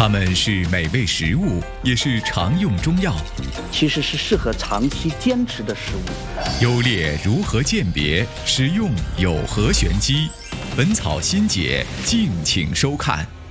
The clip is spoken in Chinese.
它们是美味食物，也是常用中药， 其实是适合长期坚持的食物。 优劣如何鉴别？使用有何玄机？本草心解，敬请收看。